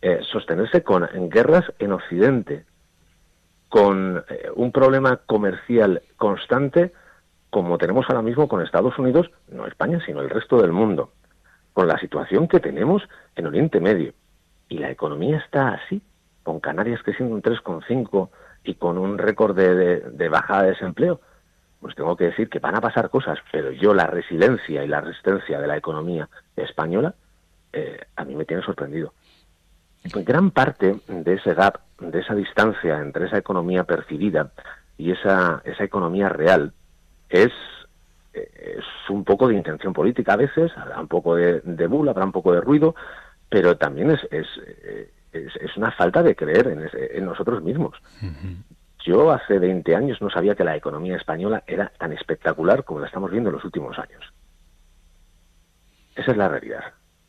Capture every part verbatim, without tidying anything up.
eh, sostenerse con guerras en Occidente, con eh, un problema comercial constante como tenemos ahora mismo con Estados Unidos, no España, sino el resto del mundo, con la situación que tenemos en Oriente Medio. Y la economía está así, con Canarias creciendo un tres coma cinco y con un récord de, de, de bajada de desempleo. Pues tengo que decir que van a pasar cosas, pero yo la resiliencia y la resistencia de la economía española eh, a mí me tiene sorprendido. Gran parte de ese gap, de esa distancia entre esa economía percibida y esa, esa economía real es, es un poco de intención política a veces, habrá un poco de, de bulla, habrá un poco de ruido, pero también es, es, es, es una falta de creer en, ese, en nosotros mismos. Uh-huh. Yo hace veinte años no sabía que la economía española era tan espectacular como la estamos viendo en los últimos años. Esa es la realidad.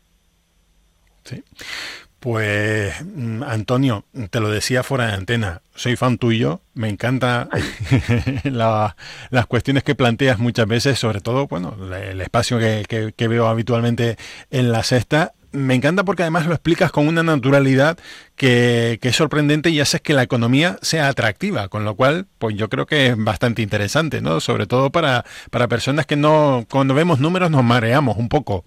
Sí. Pues, Antonio, te lo decía fuera de antena, soy fan tuyo, me encanta la, las cuestiones que planteas muchas veces, sobre todo, bueno, el espacio que, que, que veo habitualmente en La Sexta. Me encanta porque además lo explicas con una naturalidad que, que es sorprendente y haces que la economía sea atractiva, con lo cual, pues yo creo que es bastante interesante, ¿no? Sobre todo para, para personas que no, cuando vemos números nos mareamos un poco.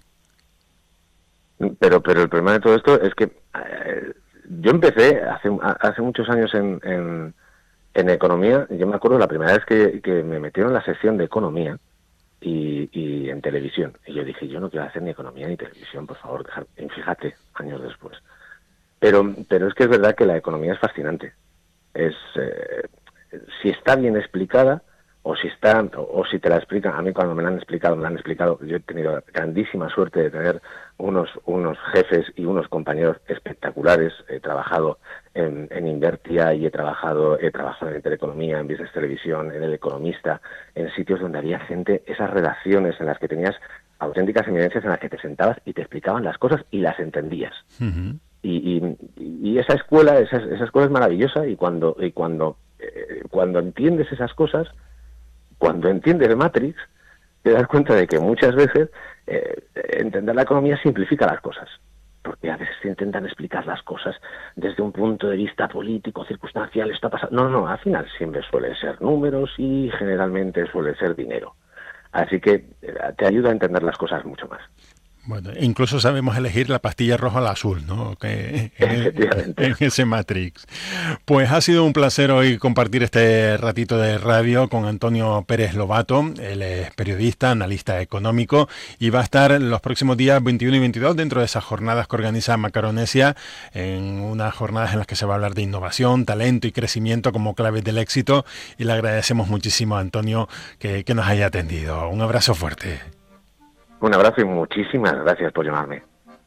Pero pero el problema de todo esto es que eh, yo empecé hace hace muchos años en, en, en economía. Yo me acuerdo la primera vez que, que me metieron en la sección de economía y, y en televisión. Y yo dije, yo no quiero hacer ni economía ni televisión, por favor, dejar. Y fíjate, años después. Pero pero es que es verdad que la economía es fascinante. Es eh, si está bien explicada, o si está, o, o si te la explican. A mí cuando me la han explicado, me la han explicado. Yo he tenido grandísima suerte de tener unos unos jefes y unos compañeros espectaculares. He trabajado en, en Invertia y he trabajado he trabajado en Intereconomía, en Business Televisión, en El Economista, en sitios donde había gente, esas redacciones en las que tenías auténticas eminencias en las que te sentabas y te explicaban las cosas y las entendías. Uh-huh. Y, y, y esa escuela, esa, esa escuela es maravillosa y cuando y cuando eh, cuando entiendes esas cosas, cuando entiendes Matrix, te das cuenta de que muchas veces eh, entender la economía simplifica las cosas, porque a veces se intentan explicar las cosas desde un punto de vista político, circunstancial, está pasando. No, no, al final siempre suele ser números y generalmente suele ser dinero. Así que eh, te ayuda a entender las cosas mucho más. Bueno, incluso sabemos elegir la pastilla roja o la azul, ¿no? Que en, en ese Matrix. Pues ha sido un placer hoy compartir este ratito de radio con Antonio Pérez Lobato. Él es periodista, analista económico y va a estar los próximos días veintiuno y veintidós dentro de esas jornadas que organiza Macaronesia, en unas jornadas en las que se va a hablar de innovación, talento y crecimiento como claves del éxito. Y le agradecemos muchísimo a Antonio que, que nos haya atendido. Un abrazo fuerte. Un abrazo y muchísimas gracias por llamarme.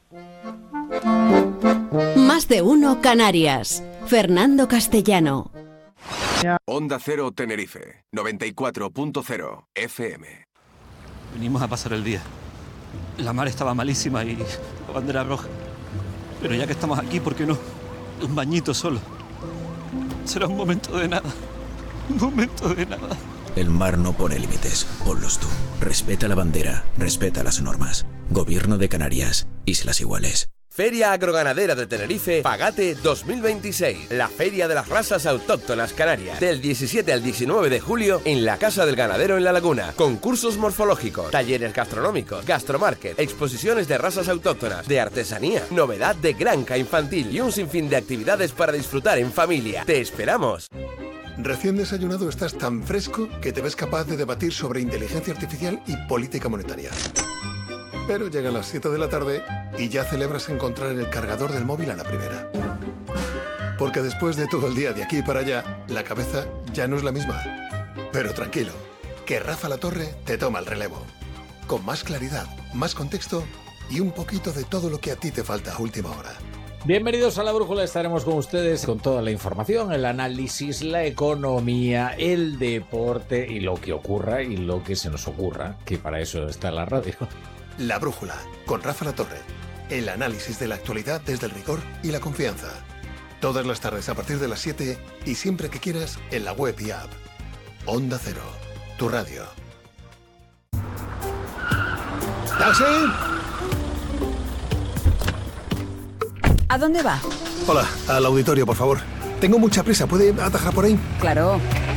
Más de uno Canarias. Fernando Castellano. Onda Cero Tenerife, noventa y cuatro punto cero F M. Venimos a pasar el día. La mar estaba malísima y la bandera roja. Pero ya que estamos aquí, ¿por qué no? Un bañito solo. Será un momento de nada. Un momento de nada. El mar no pone límites, ponlos tú. Respeta la bandera, respeta las normas. Gobierno de Canarias, Islas Iguales. Feria Agroganadera de Tenerife, Pagate dos mil veintiséis. La feria de las razas autóctonas canarias. Del diecisiete al diecinueve de julio en la Casa del Ganadero en La Laguna. Concursos morfológicos, talleres gastronómicos, gastromarket, exposiciones de razas autóctonas, de artesanía, novedad de granja infantil y un sinfín de actividades para disfrutar en familia. ¡Te esperamos! Recién desayunado estás tan fresco que te ves capaz de debatir sobre inteligencia artificial y política monetaria. Pero llegan las siete de la tarde y ya celebras encontrar el cargador del móvil a la primera. Porque después de todo el día de aquí para allá, la cabeza ya no es la misma. Pero tranquilo, que Rafa Latorre te toma el relevo. Con más claridad, más contexto y un poquito de todo lo que a ti te falta a última hora. Bienvenidos a La Brújula, estaremos con ustedes con toda la información, el análisis, la economía, el deporte y lo que ocurra y lo que se nos ocurra, que para eso está la radio. La Brújula, con Rafa Latorre, el análisis de la actualidad desde el rigor y la confianza. Todas las tardes a partir de las siete y siempre que quieras en la web y app. Onda Cero, tu radio. ¡Taxi! ¿A dónde va? Hola, al auditorio, por favor. Tengo mucha prisa, ¿puede atajar por ahí? Claro.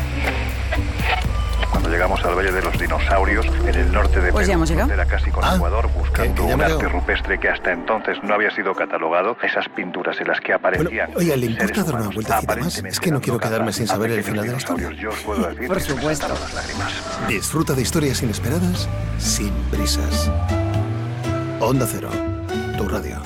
Cuando llegamos al Valle de los Dinosaurios, en el norte de Pues ya hemos llegado. Era casi con Ah, Ecuador, buscando que- que ya un me arte veo. rupestre que hasta entonces no había sido catalogado, esas pinturas en las que aparecían. Bueno, oiga, ¿le importa seres dar una humanos vueltecita más? aparentemente Es que no quiero dando quedarme caza sin a saber el pequeños final de la historia. dinosaurios. Yo os puedo decir Por que se me supuesto. saltaron las lágrimas. Disfruta de historias inesperadas sin prisas. Onda Cero, tu radio.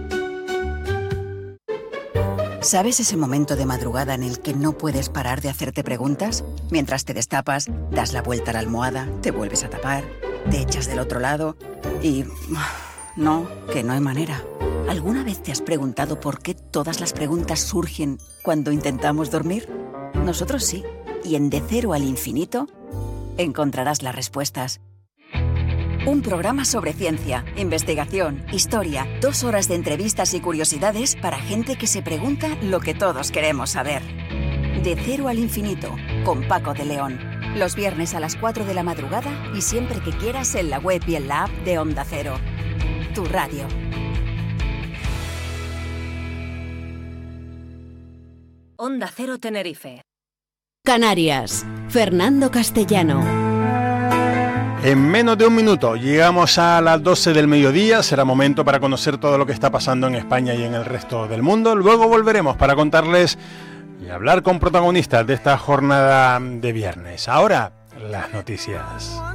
¿Sabes ese momento de madrugada en el que no puedes parar de hacerte preguntas? Mientras te destapas, das la vuelta a la almohada, te vuelves a tapar, te echas del otro lado y... No, que no hay manera. ¿Alguna vez te has preguntado por qué todas las preguntas surgen cuando intentamos dormir? Nosotros sí. Y en De Cero al Infinito encontrarás las respuestas. Un programa sobre ciencia, investigación, historia, dos horas de entrevistas y curiosidades para gente que se pregunta lo que todos queremos saber. De Cero al Infinito, con Paco de León. Los viernes a las cuatro de la madrugada y siempre que quieras en la web y en la app de Onda Cero. Tu radio. Onda Cero Tenerife. Canarias. Fernando Castellano. En menos de un minuto llegamos a las doce del mediodía, será momento para conocer todo lo que está pasando en España y en el resto del mundo. Luego volveremos para contarles y hablar con protagonistas de esta jornada de viernes. Ahora, las noticias.